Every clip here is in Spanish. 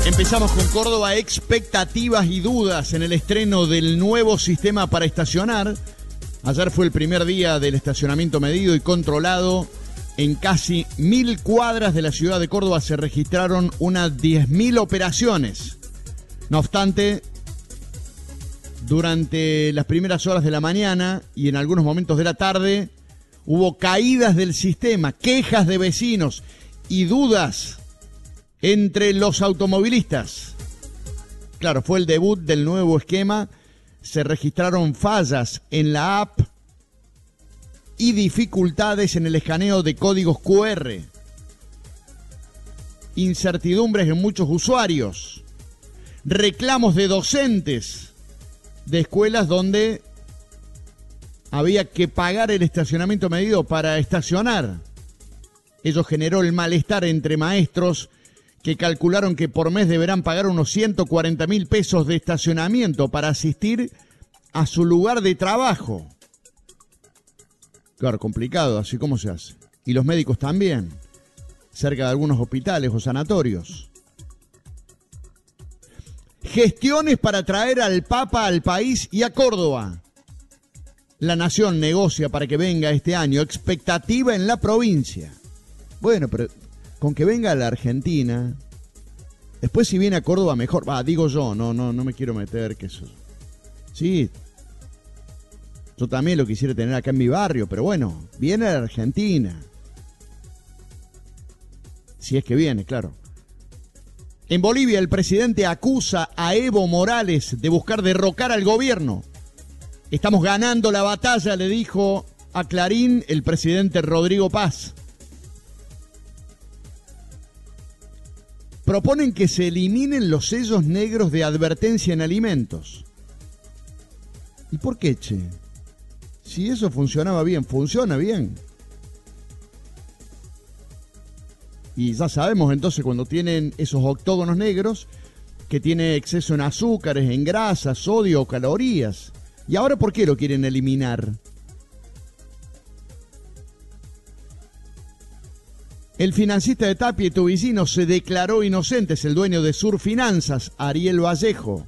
Empezamos con Córdoba, expectativas y dudas en el estreno del nuevo sistema para estacionar. Ayer fue el primer día del estacionamiento medido y controlado. En casi 1000 cuadras de la ciudad de Córdoba se registraron unas 10.000 operaciones. No obstante, durante las primeras horas de la mañana y en algunos momentos de la tarde, hubo caídas del sistema, quejas de vecinos y dudas entre los automovilistas. Claro, fue el debut del nuevo esquema. Se registraron fallas en la app y dificultades en el escaneo de códigos QR. Incertidumbres en muchos usuarios. Reclamos de docentes de escuelas donde había que pagar el estacionamiento medido para estacionar. Ello generó el malestar entre maestros que calcularon que por mes deberán pagar unos 140.000 pesos de estacionamiento para asistir a su lugar de trabajo. Claro, complicado, así como se hace. Y los médicos también, cerca de algunos hospitales o sanatorios. Gestiones para traer al Papa al país y a Córdoba. La Nación negocia para que venga este año. Expectativa en la provincia. Bueno, pero con que venga a la Argentina, después si viene a Córdoba mejor. Digo yo, no me quiero meter que eso. Sí, yo también lo quisiera tener acá en mi barrio, pero bueno, viene a la Argentina. Si es que viene, claro. En Bolivia el presidente acusa a Evo Morales de buscar derrocar al gobierno. Estamos ganando la batalla, le dijo a Clarín el presidente Rodrigo Paz. Proponen que se eliminen los sellos negros de advertencia en alimentos. ¿Y por qué, che? Si eso funcionaba bien, funciona bien. Y ya sabemos entonces cuando tienen esos octógonos negros que tiene exceso en azúcares, en grasas, sodio, calorías. ¿Y ahora por qué lo quieren eliminar? El financista de Tapia y Tubicino se declaró inocente, es el dueño de Sur Finanzas, Ariel Vallejo.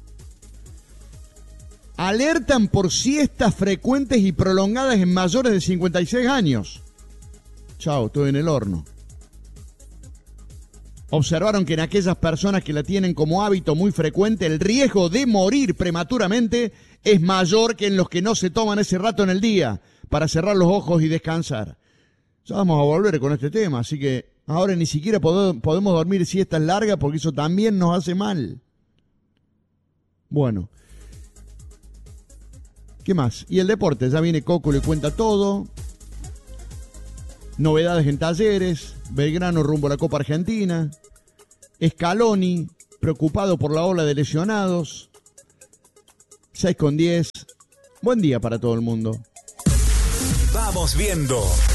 Alertan por siestas frecuentes y prolongadas en mayores de 56 años. Chao, estoy en el horno. Observaron que en aquellas personas que la tienen como hábito muy frecuente, el riesgo de morir prematuramente es mayor que en los que no se toman ese rato en el día para cerrar los ojos y descansar. Ya vamos a volver con este tema, así que ahora ni siquiera podemos dormir siestas largas porque eso también nos hace mal. Bueno. ¿Qué más? Y el deporte, ya viene Coco, le cuenta todo. Novedades en Talleres, Belgrano rumbo a la Copa Argentina. Scaloni, preocupado por la ola de lesionados. 6:10. Buen día para todo el mundo. Vamos viendo.